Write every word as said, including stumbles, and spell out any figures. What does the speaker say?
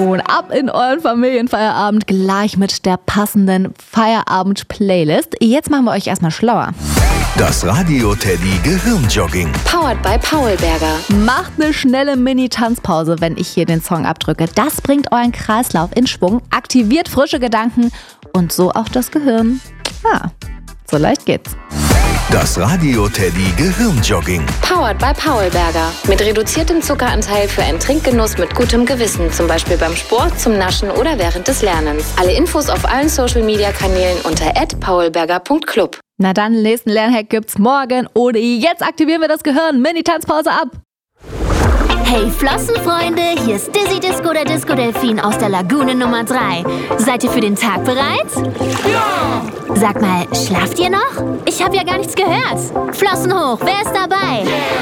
Und ab in euren Familienfeierabend gleich mit der passenden Feierabend-Playlist. Jetzt machen wir euch erstmal schlauer. Das Radio-Teddy Gehirnjogging. Powered by Paulberger. Macht eine schnelle Mini-Tanzpause, wenn ich hier den Song abdrücke. Das bringt euren Kreislauf in Schwung, aktiviert frische Gedanken und so auch das Gehirn. Ja, so leicht geht's. Das Radio-Teddy Gehirnjogging. Powered by Paulberger. Mit reduziertem Zuckeranteil für einen Trinkgenuss mit gutem Gewissen. Zum Beispiel beim Sport, zum Naschen oder während des Lernens. Alle Infos auf allen Social-Media-Kanälen unter at paulberger punkt club. Na dann, den nächsten Lernhack gibt's morgen oder jetzt aktivieren wir das Gehirn. Mini-Tanzpause ab. Hey Flossenfreunde, hier ist Dizzy Disco, der Disco-Delfin aus der Lagune Nummer drei. Seid ihr für den Tag bereit? Ja! Sag mal, schlaft ihr noch? Ich habe ja gar nichts gehört. Flossen hoch, wer ist dabei? Yeah.